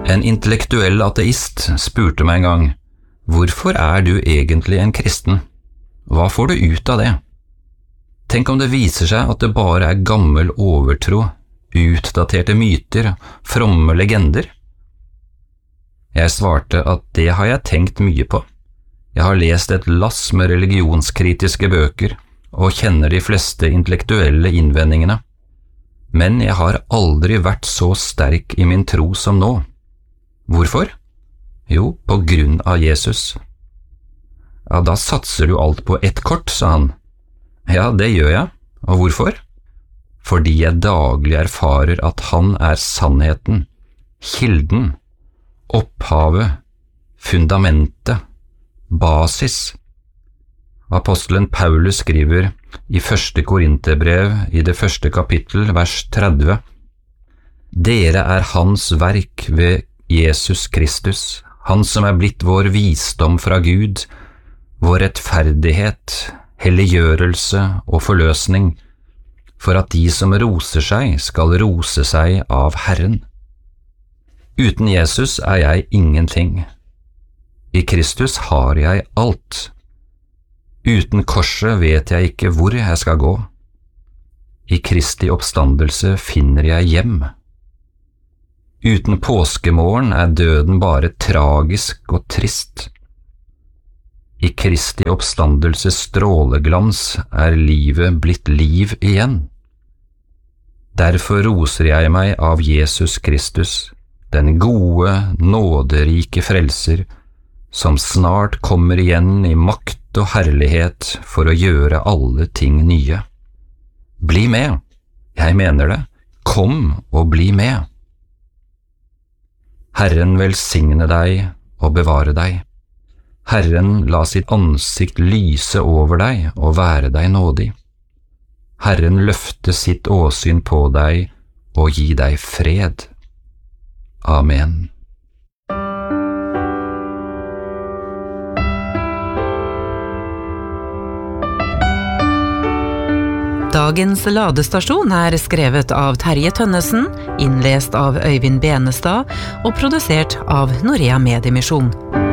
En intellektuell ateist spurte meg en gang, hvorfor du egentlig en kristen? Hva får du ut av det? Tenk om det viser seg at det bare gammel overtro, utdaterte myter, fromme legender? Jeg svarte at det har jeg tenkt mye på. Jeg har lest et lass med religionskritiske bøker og kjenner de fleste intellektuelle innvendingene. Men jeg har aldri vært så sterk i min tro som nå. Hvorfor? Jo, på grunn av Jesus. Ja, da satser du alt på ett kort, sa han. Ja, det gjør jeg. Og hvorfor? Fordi jeg daglig erfarer at han sannheten, kilden, opphavet, fundamentet, basis. Apostelen Paulus skriver i 1. Korinterbrev i det 1. kapittel, vers 30. Dere hans verk ved Jesus Kristus, han som blitt vår visdom fra Gud, vår rettferdighet, helliggjørelse og forløsning, for at de som roser seg skal rose seg av Herren. Uten Jesus jeg ingenting. I Kristus har jeg alt. Uten korset vet jeg ikke hvor jeg skal gå. I Kristi oppstandelse finner jeg hjem. Uten påskemorgen døden bare tragisk og trist. I Kristi oppstandelses stråleglans livet blitt liv igjen. Derfor roser jeg meg av Jesus Kristus, den gode, nåderike frelser, som snart kommer igjen i makt og herlighet for å gjøre alle ting nye. Bli med, jeg mener det, kom og bli med. Herren velsigne deg og bevare deg. Herren la sitt ansikt lyse over deg og være deg nådig. Herren løfte sitt åsyn på deg og gi deg fred. Amen. Dagens ladestasjon skrevet av Terje Tønnesen, innlest av Øyvind Benestad og produsert av Norea Mediemisjon.